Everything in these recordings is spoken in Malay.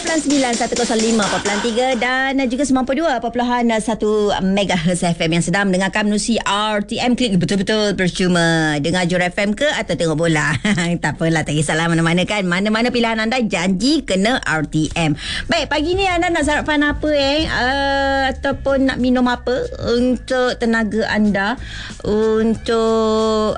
99.105.3 dan juga 92.1 MHz FM yang sedang mendengarkan menerusi RTM Klik. Betul-betul percuma dengar Jura FM ke atau tengok bola. Tak apalah, tak kisahlah mana-mana kan. Mana-mana pilihan anda, janji kena RTM. Baik, pagi ni anda nak sarapan apa ataupun nak minum apa untuk tenaga anda, untuk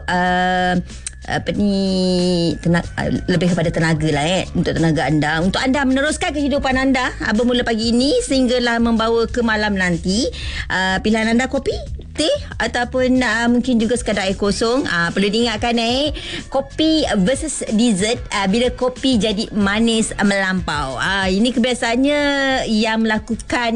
lebih kepada tenaga lah untuk tenaga anda, untuk anda meneruskan kehidupan anda bermula pagi ini sehinggalah membawa ke malam nanti. Pilihan anda kopi, teh ataupun mungkin juga sekadar air kosong. Perlu diingatkan kopi versus dessert. Bila kopi jadi manis melampau, ini kebiasaannya yang melakukan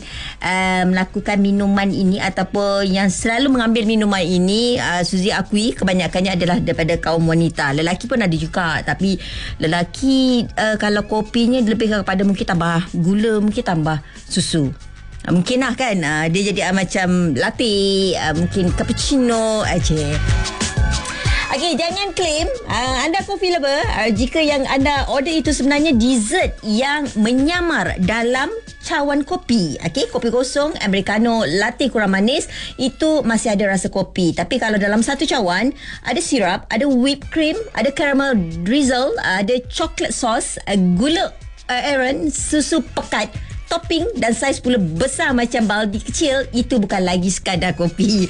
minuman ini ataupun yang selalu mengambil minuman ini, Suzy akui kebanyakannya adalah daripada kaum wanita. Lelaki pun ada juga, tapi lelaki kalau kopinya lebih kepada mungkin tambah gula, mungkin tambah susu. Mungkin lah kan, dia jadi macam latte, mungkin cappuccino aja. Okey, jangan claim anda coffee lover jika yang anda order itu sebenarnya dessert yang menyamar dalam cawan kopi. Okey, kopi kosong, americano, latte kurang manis, itu masih ada rasa kopi. Tapi kalau dalam satu cawan ada sirap, ada whipped cream, ada caramel drizzle, ada chocolate sauce, gula aren, susu pekat, topping dan saiz pula besar macam baldi kecil, itu bukan lagi sekadar kopi.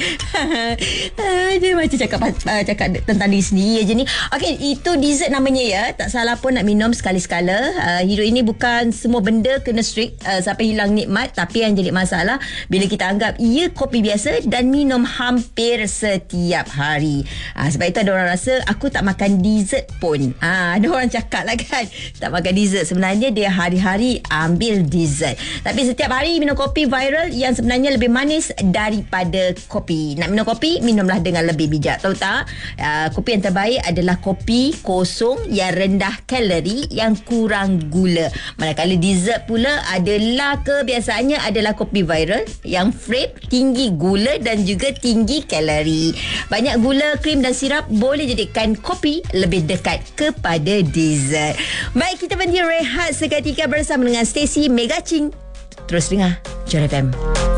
Dia macam cakap tentang diri sendiri je ni. Okey, itu dessert namanya ya. Tak salah pun nak minum sekali-sekala. Hidup ini bukan semua benda kena strict sampai hilang nikmat. Tapi yang jadi masalah bila kita anggap ia kopi biasa dan minum hampir setiap hari. Sebab itu ada orang rasa aku tak makan dessert pun. Ada orang cakap lah kan, tak makan dessert. Sebenarnya dia hari-hari ambil dessert. Tapi setiap hari minum kopi viral yang sebenarnya lebih manis daripada kopi. Nak minum kopi, minumlah dengan lebih bijak. Tahu tak? Kopi yang terbaik adalah kopi kosong yang rendah kalori, yang kurang gula. Manakala dessert pula adalah kebiasaannya adalah kopi viral yang frappe, tinggi gula dan juga tinggi kalori. Banyak gula, krim dan sirap boleh jadikan kopi lebih dekat kepada dessert. Baik, kita berhenti rehat seketika bersama dengan Stacey Megacing. Terus dengar Jura FM.